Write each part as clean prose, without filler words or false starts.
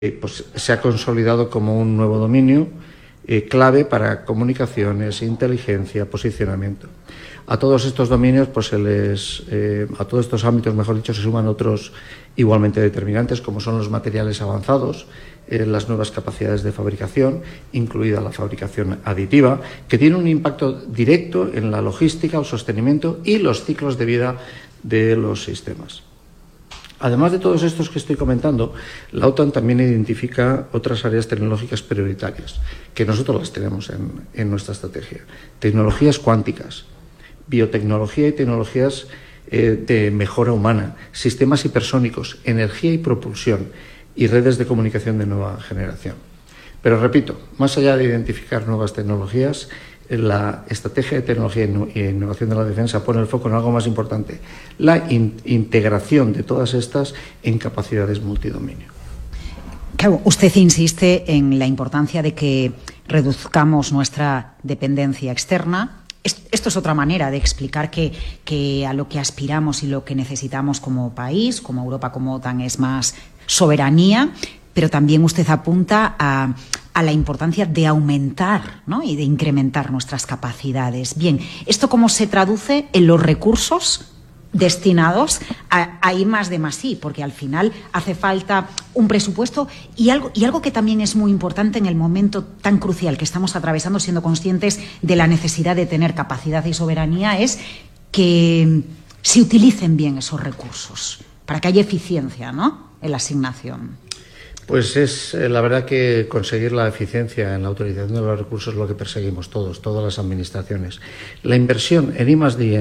pues se ha consolidado como un nuevo dominio clave para comunicaciones, inteligencia, posicionamiento. A todos estos dominios, pues a todos estos ámbitos, mejor dicho, se suman otros igualmente determinantes, como son los materiales avanzados, las nuevas capacidades de fabricación, incluida la fabricación aditiva, que tiene un impacto directo en la logística, el sostenimiento y los ciclos de vida de los sistemas. Además de todos estos que estoy comentando, la OTAN también identifica otras áreas tecnológicas prioritarias, que nosotros las tenemos en nuestra estrategia. Tecnologías cuánticas, biotecnología y tecnologías de mejora humana, sistemas hipersónicos, energía y propulsión y redes de comunicación de nueva generación. Pero repito, más allá de identificar nuevas tecnologías, la estrategia de tecnología e innovación de la defensa pone el foco en algo más importante, la integración de todas estas en capacidades multidominio. Claro, usted insiste en la importancia de que reduzcamos nuestra dependencia externa. Esto es otra manera de explicar que a lo que aspiramos y lo que necesitamos como país, como Europa, como OTAN, es más soberanía, pero también usted apunta a la importancia de aumentar, ¿no?, y de incrementar nuestras capacidades. Bien, ¿esto cómo se traduce en los recursos destinados a I+D+I? Porque al final hace falta un presupuesto y algo que también es muy importante en el momento tan crucial que estamos atravesando, siendo conscientes de la necesidad de tener capacidad y soberanía, es que se utilicen bien esos recursos para que haya eficiencia, ¿no?, en la asignación. Pues es la verdad que conseguir la eficiencia en la utilización de los recursos es lo que perseguimos todas las administraciones. La inversión en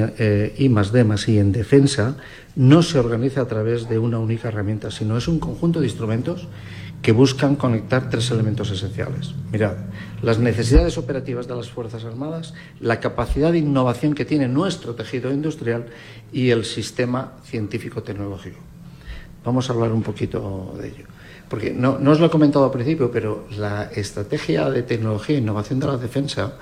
I+D+I en defensa no se organiza a través de una única herramienta, sino es un conjunto de instrumentos que buscan conectar tres elementos esenciales. Mirad, las necesidades operativas de las Fuerzas Armadas, la capacidad de innovación que tiene nuestro tejido industrial y el sistema científico-tecnológico. Vamos a hablar un poquito de ello. Porque no os lo he comentado al principio, pero la estrategia de tecnología e innovación de la defensa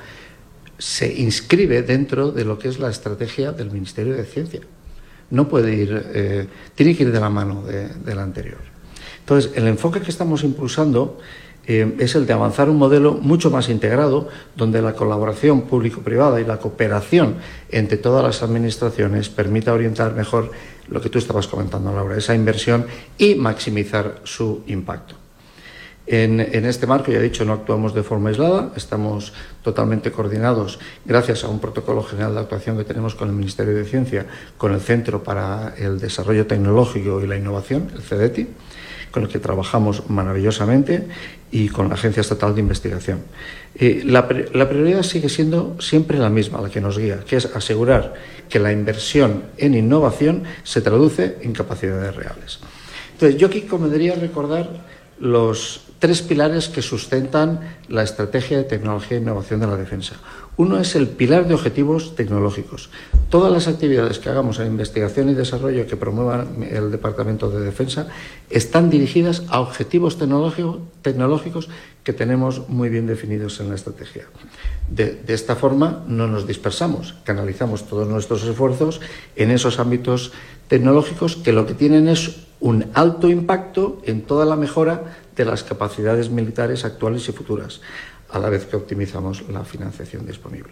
se inscribe dentro de lo que es la estrategia del Ministerio de Ciencia. No puede ir, tiene que ir de la mano de la anterior. Entonces, el enfoque que estamos impulsando es el de avanzar un modelo mucho más integrado, donde la colaboración público-privada y la cooperación entre todas las administraciones permita orientar mejor lo que tú estabas comentando, Laura, esa inversión y maximizar su impacto. En este marco, ya he dicho, no actuamos de forma aislada, estamos totalmente coordinados gracias a un protocolo general de actuación que tenemos con el Ministerio de Ciencia, con el Centro para el Desarrollo Tecnológico y la Innovación, el CEDETI, con el que trabajamos maravillosamente, y con la Agencia Estatal de Investigación. La prioridad sigue siendo siempre la misma, la que nos guía, que es asegurar que la inversión en innovación se traduce en capacidades reales. Entonces, yo aquí convendría recordar los tres pilares que sustentan la estrategia de tecnología e innovación de la defensa. Uno es el pilar de objetivos tecnológicos. Todas las actividades que hagamos en investigación y desarrollo que promueva el Departamento de Defensa están dirigidas a objetivos tecnológicos que tenemos muy bien definidos en la estrategia. De esta forma no nos dispersamos, canalizamos todos nuestros esfuerzos en esos ámbitos tecnológicos que lo que tienen es un alto impacto en toda la mejora de las capacidades militares actuales y futuras, a la vez que optimizamos la financiación disponible.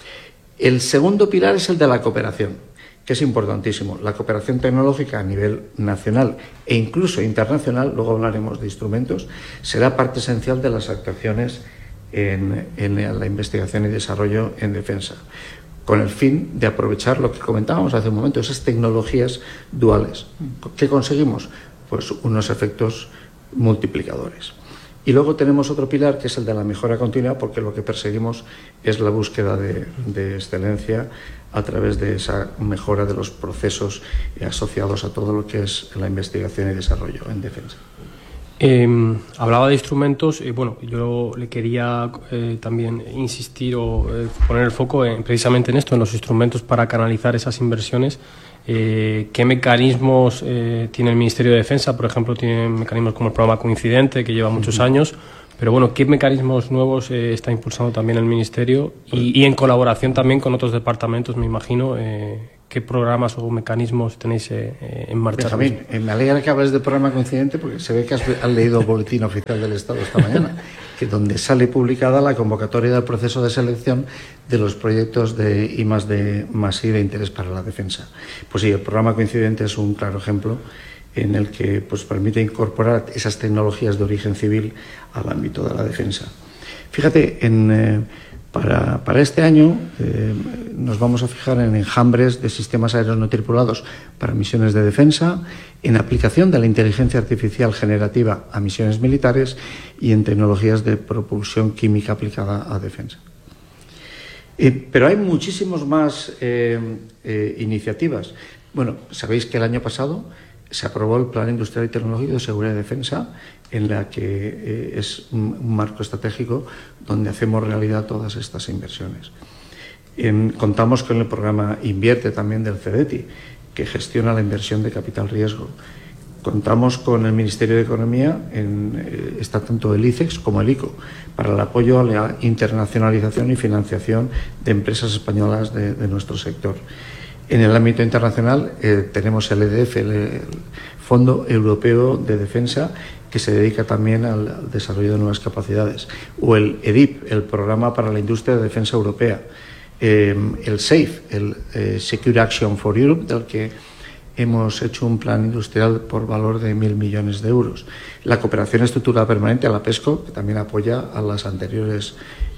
El segundo pilar es el de la cooperación, que es importantísimo. La cooperación tecnológica a nivel nacional e incluso internacional, luego hablaremos de instrumentos, será parte esencial de las actuaciones en la investigación y desarrollo en defensa, con el fin de aprovechar lo que comentábamos hace un momento, esas tecnologías duales. ¿Qué conseguimos? Pues unos efectos multiplicadores. Y luego tenemos otro pilar que es el de la mejora continua, porque lo que perseguimos es la búsqueda de excelencia a través de esa mejora de los procesos asociados a todo lo que es la investigación y desarrollo en defensa. Hablaba de instrumentos, bueno, yo le quería también insistir o poner el foco precisamente en esto, en los instrumentos para canalizar esas inversiones. ¿Qué mecanismos tiene el Ministerio de Defensa? Por ejemplo, tiene mecanismos como el programa Coincidente, que lleva muchos años, pero bueno, ¿qué mecanismos nuevos está impulsando también el Ministerio y en colaboración también con otros departamentos, me imagino, ¿qué programas o mecanismos tenéis en marcha? Benjamín, me alegra que hables de programa coincidente porque se ve que has leído el boletín oficial del Estado esta mañana, que donde sale publicada la convocatoria del proceso de selección de los proyectos de I+D+I de interés para la defensa. Pues sí, el programa coincidente es un claro ejemplo en el que pues, permite incorporar esas tecnologías de origen civil al ámbito de la defensa. Fíjate, para este año nos vamos a fijar en enjambres de sistemas aéreos no tripulados para misiones de defensa, en aplicación de la inteligencia artificial generativa a misiones militares y en tecnologías de propulsión química aplicada a defensa. Pero hay muchísimos más iniciativas. Bueno, sabéis que el año pasado se aprobó el Plan Industrial y Tecnológico de Seguridad y Defensa, en la que es un marco estratégico donde hacemos realidad todas estas inversiones. Contamos con el programa Invierte también del CEDETI, que gestiona la inversión de capital riesgo. Contamos con el Ministerio de Economía, está tanto el ICEX como el ICO, para el apoyo a la internacionalización y financiación de empresas españolas de nuestro sector. En el ámbito internacional tenemos el EDF, el Fondo Europeo de Defensa, que se dedica también al desarrollo de nuevas capacidades, o el EDIP, el Programa para la Industria de Defensa Europea, el SAFE, el Secure Action for Europe, del que hemos hecho un plan industrial por valor de 1.000 millones de euros. La cooperación estructurada permanente a la PESCO, que también apoya a las anteriores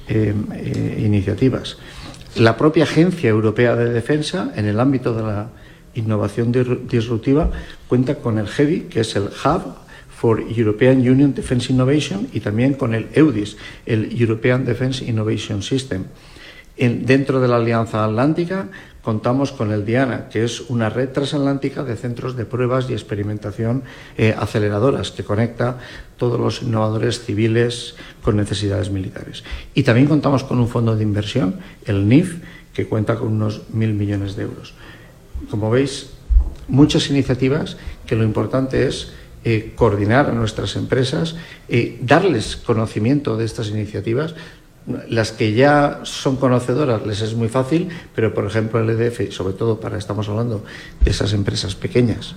iniciativas. La propia Agencia Europea de Defensa, en el ámbito de la innovación disruptiva, cuenta con el GEDI, que es el Hub for European Union Defence Innovation, y también con el EUDIS, el European Defence Innovation System. Dentro de la Alianza Atlántica contamos con el DIANA, que es una red transatlántica de centros de pruebas y experimentación aceleradoras, que conecta todos los innovadores civiles con necesidades militares. Y también contamos con un fondo de inversión, el NIF, que cuenta con unos 1.000 millones de euros. Como veis, muchas iniciativas que lo importante es coordinar a nuestras empresas, darles conocimiento de estas iniciativas. Las que ya son conocedoras les es muy fácil, pero por ejemplo el EDF, sobre todo estamos hablando de esas empresas pequeñas,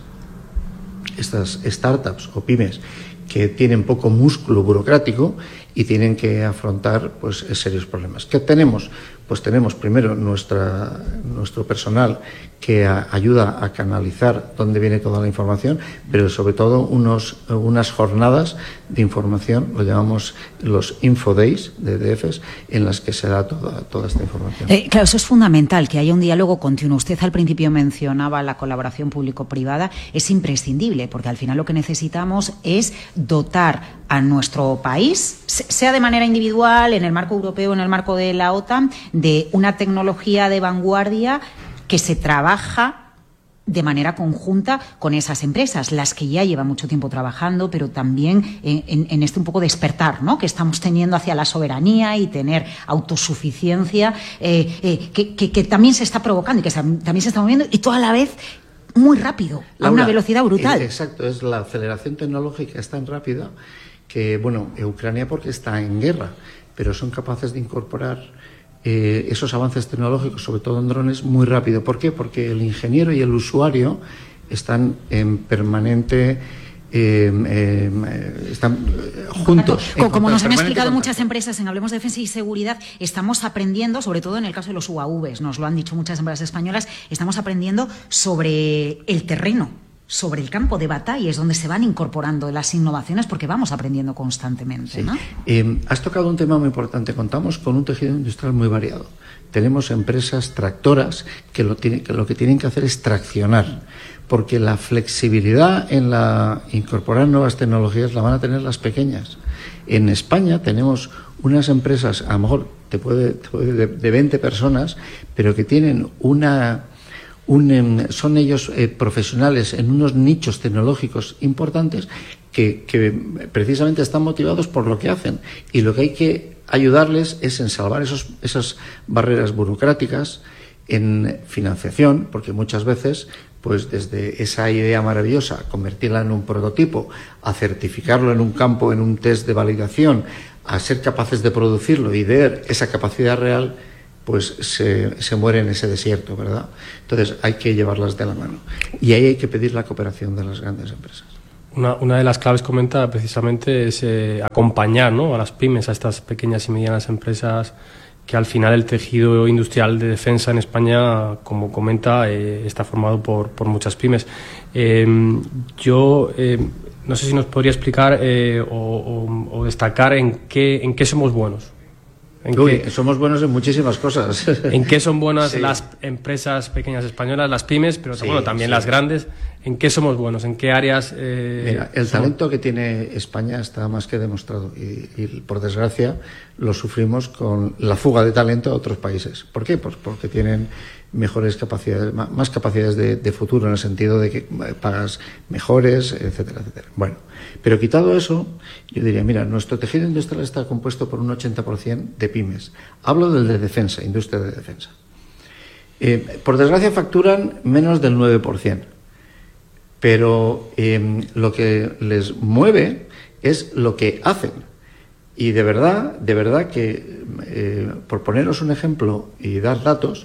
estas startups o pymes que tienen poco músculo burocrático y tienen que afrontar pues serios problemas. ¿Qué tenemos? Pues tenemos primero nuestro personal que ayuda a canalizar dónde viene toda la información, pero sobre todo unas jornadas de información, lo llamamos los Infodays de EDFs, en las que se da toda esta información. Claro, eso es fundamental, que haya un diálogo continuo. Usted al principio mencionaba la colaboración público-privada, es imprescindible, porque al final lo que necesitamos es dotar a nuestro país, sea de manera individual, en el marco europeo, en el marco de la OTAN, de una tecnología de vanguardia que se trabaja de manera conjunta con esas empresas, las que ya llevan mucho tiempo trabajando, pero también en este un poco despertar, ¿no?, que estamos teniendo hacia la soberanía y tener autosuficiencia, que también se está provocando y que también se está moviendo, y todo a la vez muy rápido, Laura, a una velocidad brutal. Exacto, es la aceleración tecnológica es tan rápida que, bueno, Ucrania porque está en guerra, pero son capaces de incorporar esos avances tecnológicos, sobre todo en drones, muy rápido. ¿Por qué? Porque el ingeniero y el usuario están en permanente... están juntos. Como nos han explicado muchas empresas en Hablemos de Defensa y Seguridad, estamos aprendiendo, sobre todo en el caso de los UAVs, nos lo han dicho muchas empresas españolas, estamos aprendiendo sobre el terreno, sobre el campo de batalla, es donde se van incorporando las innovaciones, porque vamos aprendiendo constantemente, sí, ¿no? Has tocado un tema muy importante. Contamos con un tejido industrial muy variado. Tenemos empresas tractoras que lo que tienen que hacer es traccionar, porque la flexibilidad en la incorporar nuevas tecnologías la van a tener las pequeñas. En España tenemos unas empresas, a lo mejor de 20 personas, pero que tienen son ellos profesionales en unos nichos tecnológicos importantes que precisamente están motivados por lo que hacen, y lo que hay que ayudarles es en salvar esas barreras burocráticas, en financiación, porque muchas veces pues desde esa idea maravillosa, convertirla en un prototipo, a certificarlo en un campo, en un test de validación, a ser capaces de producirlo y ver esa capacidad real, pues se muere en ese desierto, ¿verdad? Entonces hay que llevarlas de la mano. Y ahí hay que pedir la cooperación de las grandes empresas. Una de las claves, comenta, precisamente es acompañar, ¿no?, a las pymes, a estas pequeñas y medianas empresas, que al final el tejido industrial de defensa en España, como comenta, está formado por muchas pymes. Yo no sé si nos podría explicar o destacar en qué somos buenos. Somos buenos en muchísimas cosas. ¿En qué son buenas las empresas pequeñas españolas, las pymes, pero también las grandes? ¿En qué somos buenos? ¿En qué áreas? Mira, el talento que tiene España está más que demostrado y por desgracia lo sufrimos con la fuga de talento a otros países. ¿Por qué? Pues porque tienen mejores capacidades, más capacidades de futuro, en el sentido de que pagas mejores, etcétera, etcétera. Bueno, pero quitado eso, yo diría, mira, nuestro tejido industrial está compuesto por un 80% de pymes. Hablo del de defensa, industria de defensa. Por desgracia facturan menos del 9%, pero lo que les mueve es lo que hacen. Y de verdad que, por poneros un ejemplo y dar datos,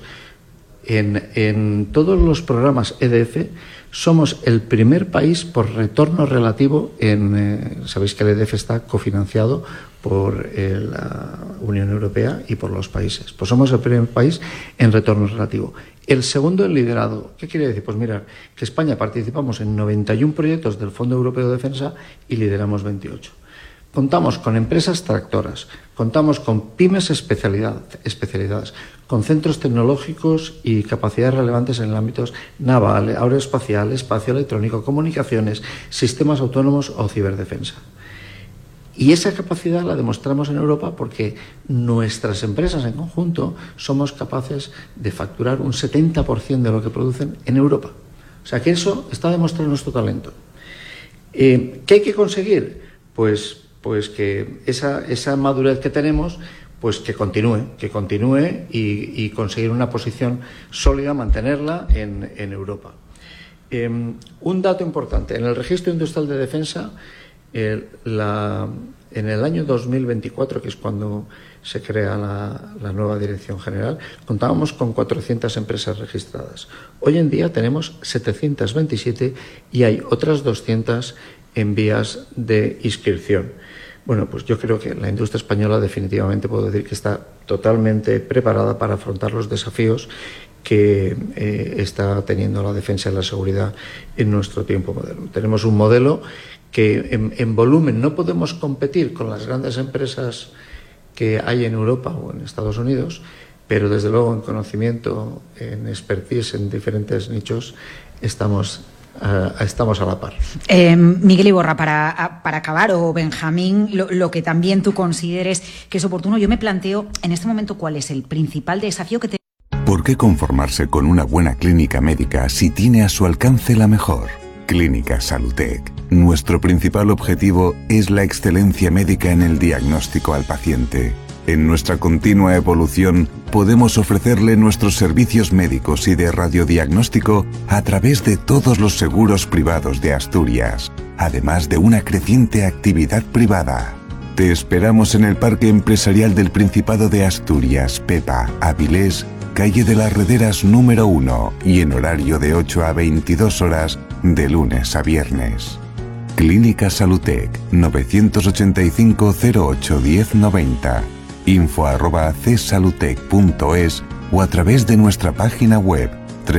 en todos los programas EDF somos el primer país por retorno relativo sabéis que el EDF está cofinanciado por la Unión Europea y por los países. Pues somos el primer país en retorno relativo. El segundo en liderado. ¿Qué quiere decir? Pues mirar, que España participamos en 91 proyectos del Fondo Europeo de Defensa y lideramos 28. Contamos con empresas tractoras, contamos con pymes especializadas, con centros tecnológicos y capacidades relevantes en el ámbito naval, aeroespacial, espacio electrónico, comunicaciones, sistemas autónomos o ciberdefensa. Y esa capacidad la demostramos en Europa porque nuestras empresas en conjunto somos capaces de facturar un 70% de lo que producen en Europa. O sea que eso está demostrando nuestro talento. ¿Qué hay que conseguir? Pues que esa madurez que tenemos, pues que continúe y conseguir una posición sólida, mantenerla en Europa. Un dato importante, en el Registro Industrial de Defensa, en el año 2024, que es cuando se crea la nueva Dirección General, contábamos con 400 empresas registradas. Hoy en día tenemos 727 y hay otras 200 en vías de inscripción. Bueno, pues yo creo que la industria española definitivamente puedo decir que está totalmente preparada para afrontar los desafíos que está teniendo la defensa y la seguridad en nuestro tiempo moderno. Tenemos un modelo que en volumen no podemos competir con las grandes empresas que hay en Europa o en Estados Unidos, pero desde luego en conocimiento, en expertise en diferentes nichos, estamos a la par. Miguel Iborra, para acabar, o Benjamín, lo que también tú consideres que es oportuno, yo me planteo en este momento cuál es el principal desafío que ¿Por qué conformarse con una buena clínica médica si tiene a su alcance la mejor? Clínica Salutec. Nuestro principal objetivo es la excelencia médica en el diagnóstico al paciente. En nuestra continua evolución, podemos ofrecerle nuestros servicios médicos y de radiodiagnóstico a través de todos los seguros privados de Asturias, además de una creciente actividad privada. Te esperamos en el Parque Empresarial del Principado de Asturias, Pepa, Avilés, calle de las Rederas número 1 y en horario de 8 a 22 horas de lunes a viernes. Clínica Salutec, 985 08 1090. info@csalutec.es o a través de nuestra página web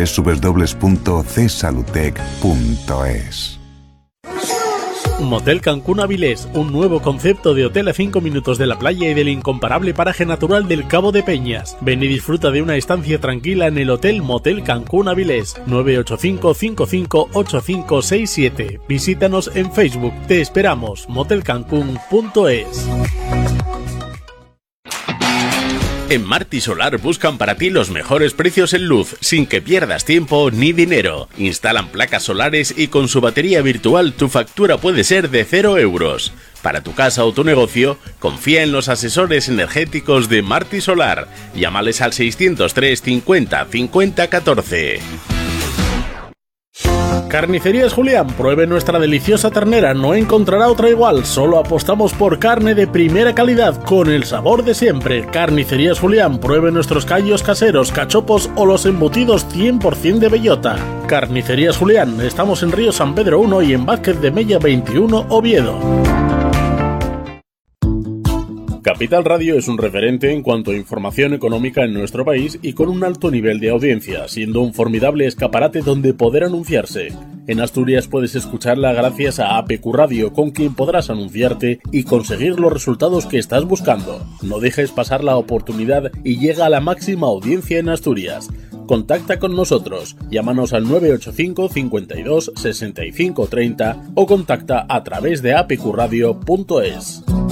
www.csalutec.es. Motel Cancún Avilés, un nuevo concepto de hotel a 5 minutos de la playa y del incomparable paraje natural del Cabo de Peñas. Ven y disfruta de una estancia tranquila en el Hotel Motel Cancún Avilés, 985 55 8567. Visítanos en Facebook. Te esperamos. motelcancún.es. En Marti Solar buscan para ti los mejores precios en luz, sin que pierdas tiempo ni dinero. Instalan placas solares y con su batería virtual tu factura puede ser de 0 euros. Para tu casa o tu negocio, confía en los asesores energéticos de Marti Solar. Llámales al 603 50 50 14. Carnicerías Julián, pruebe nuestra deliciosa ternera, no encontrará otra igual, solo apostamos por carne de primera calidad, con el sabor de siempre. Carnicerías Julián, pruebe nuestros callos caseros, cachopos o los embutidos 100% de bellota. Carnicerías Julián, estamos en Río San Pedro 1 y en Vázquez de Mella 21, Oviedo. Capital Radio es un referente en cuanto a información económica en nuestro país y con un alto nivel de audiencia, siendo un formidable escaparate donde poder anunciarse. En Asturias puedes escucharla gracias a APQ Radio, con quien podrás anunciarte y conseguir los resultados que estás buscando. No dejes pasar la oportunidad y llega a la máxima audiencia en Asturias. Contacta con nosotros, llámanos al 985 52 65 30 o contacta a través de apqradio.es.